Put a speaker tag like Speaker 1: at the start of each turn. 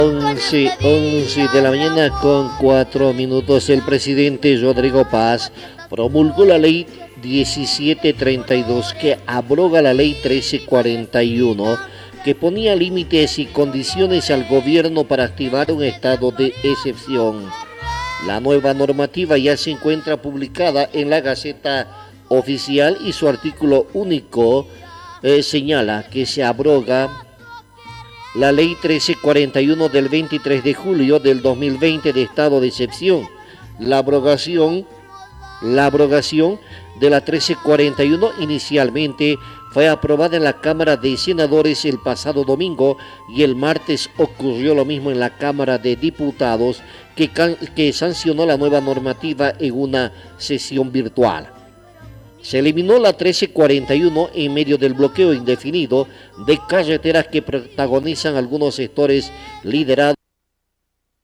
Speaker 1: 11 de la mañana con 4 minutos. El presidente Rodrigo Paz promulgó la ley 1732 que abroga la ley 1341 que ponía límites y condiciones al gobierno para activar un estado de excepción. La nueva normativa ya se encuentra publicada en la Gaceta Oficial y su artículo único señala que se abroga la ley 1341 del 23 de julio del 2020 de estado de excepción. La abrogación de la 1341 inicialmente fue aprobada en la Cámara de Senadores el pasado domingo y el martes ocurrió lo mismo en la Cámara de Diputados que sancionó la nueva normativa en una sesión virtual. Se eliminó la 1341 en medio del bloqueo indefinido de carreteras que protagonizan algunos sectores liderados